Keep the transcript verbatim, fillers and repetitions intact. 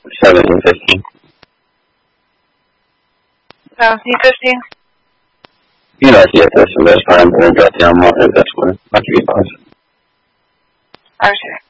seventeen fifteen. seventeen fifteen? Gracias, eso es para poder tratar más de las cosas. Aquí pasa. Okay.